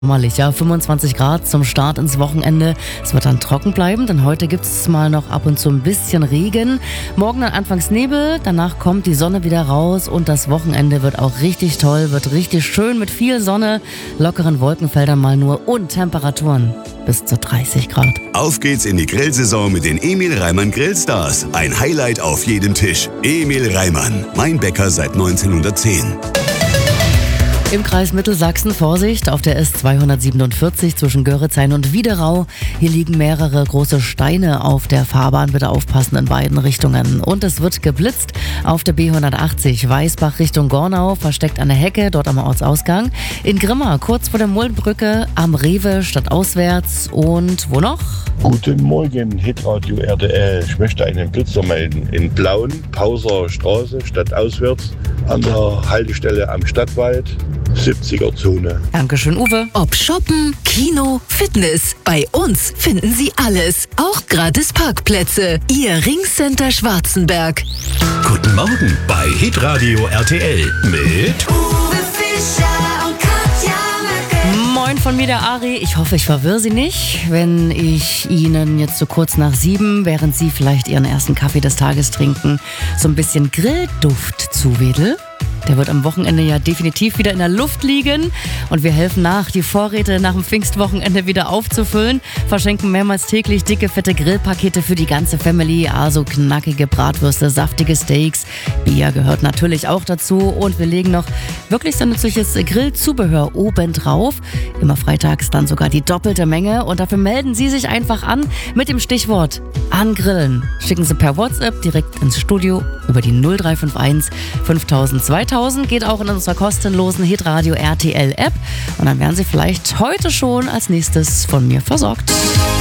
Sommerlich, ja, 25 Grad zum Start ins Wochenende. Es wird dann trocken bleiben, denn heute gibt es mal noch ab und zu ein bisschen Regen. Morgen dann anfangs Nebel, danach kommt die Sonne wieder raus und das Wochenende wird auch richtig toll, wird richtig schön mit viel Sonne, lockeren Wolkenfeldern mal nur und Temperaturen bis zu 30 Grad. Auf geht's in die Grillsaison mit den Emil Reimann Grillstars. Ein Highlight auf jedem Tisch. Emil Reimann, mein Bäcker seit 1910. Im Kreis Mittelsachsen Vorsicht auf der S247 zwischen Görritzhain und Wiederau. Hier liegen mehrere große Steine auf der Fahrbahn. Bitte aufpassen in beiden Richtungen. Und es wird geblitzt auf der B180 Weißbach Richtung Gornau, versteckt an der Hecke, dort am Ortsausgang. In Grimma, kurz vor der Muldenbrücke, am Rewe, stadtauswärts. Und wo noch? Guten Morgen, Hitradio RTL. Ich möchte einen Blitzer melden. In Blauen, Pauser Straße, stadtauswärts, an der Haltestelle am Stadtwald, 70er-Zone. Dankeschön, Uwe. Ob Shoppen, Kino, Fitness, bei uns finden Sie alles. Auch gratis Parkplätze. Ihr Ringcenter Schwarzenberg. Guten Morgen bei Hitradio RTL mit Uwe Fischer und Katja Möcke. Moin von mir, der Ari. Ich hoffe, ich verwirre Sie nicht, wenn ich Ihnen jetzt so kurz nach 7, während Sie vielleicht Ihren ersten Kaffee des Tages trinken, so ein bisschen Grillduft zuwedel. Der wird am Wochenende ja definitiv wieder in der Luft liegen und wir helfen nach, die Vorräte nach dem Pfingstwochenende wieder aufzufüllen, verschenken mehrmals täglich dicke, fette Grillpakete für die ganze Family, also knackige Bratwürste, saftige Steaks, Bier gehört natürlich auch dazu und wir legen noch wirklich so nützliches Grillzubehör oben drauf. Immer freitags dann sogar die doppelte Menge und dafür melden Sie sich einfach an mit dem Stichwort Angrillen. Schicken Sie per WhatsApp direkt ins Studio über die 0351 5000 2000. Geht auch in unserer kostenlosen Hitradio RTL App und dann werden Sie vielleicht heute schon als nächstes von mir versorgt.